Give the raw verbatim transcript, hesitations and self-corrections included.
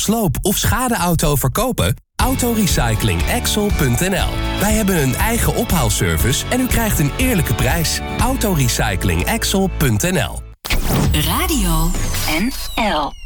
sloop of schadeauto verkopen? autorecycling axel punt n l. Wij hebben een eigen ophaalservice en u krijgt een eerlijke prijs. autorecycling axel punt n l. Radio N L